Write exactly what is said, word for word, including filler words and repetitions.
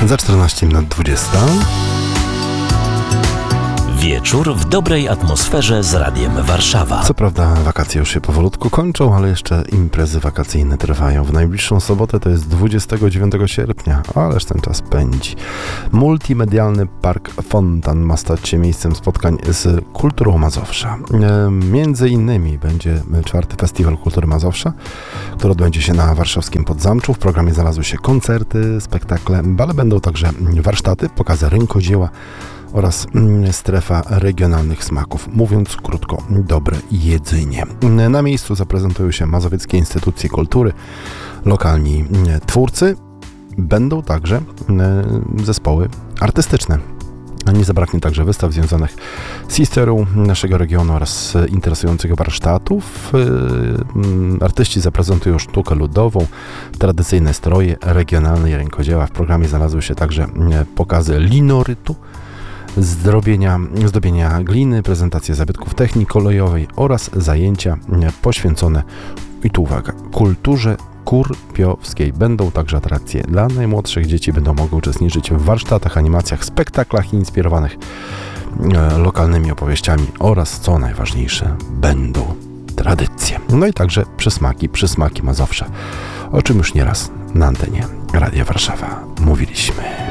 Za czternaście minut dwudziesta. Wieczór w dobrej atmosferze z Radiem Warszawa. Co prawda wakacje już się powolutku kończą, ale jeszcze imprezy wakacyjne trwają. W najbliższą sobotę to jest dwudziestego dziewiątego sierpnia, ależ ten czas pędzi. Multimedialny Park Fontan ma stać się miejscem spotkań z kulturą Mazowsza. Między innymi będzie czwarty Festiwal Kultury Mazowsza, który odbędzie się na warszawskim Podzamczu. W programie znalazły się koncerty, spektakle, ale będą także warsztaty, pokazy rękodzieła oraz strefa regionalnych smaków. Mówiąc krótko, dobre jedzenie. Na miejscu zaprezentują się mazowieckie instytucje kultury, lokalni twórcy. Będą także zespoły artystyczne. Nie zabraknie także wystaw związanych z historią naszego regionu oraz interesujących warsztatów. Artyści zaprezentują sztukę ludową, tradycyjne stroje, regionalne rękodzieła. W programie znalazły się także pokazy linorytu, Zdrobienia, zdobienia gliny, prezentacje zabytków techniki kolejowej oraz zajęcia poświęcone, i tu uwaga, kulturze kurpiowskiej. Będą także atrakcje dla najmłodszych dzieci, będą mogły uczestniczyć w warsztatach, animacjach, spektaklach inspirowanych e, lokalnymi opowieściami oraz, co najważniejsze, będą tradycje. No i także przysmaki, przysmaki Mazowsza, o czym już nieraz na antenie Radia Warszawa mówiliśmy.